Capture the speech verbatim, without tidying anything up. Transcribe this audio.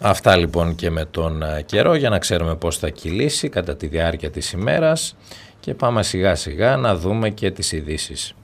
Αυτά λοιπόν και με τον καιρό, για να ξέρουμε πώς θα κυλήσει κατά τη διάρκεια της ημέρας, και πάμε σιγά σιγά να δούμε και τις ειδήσεις.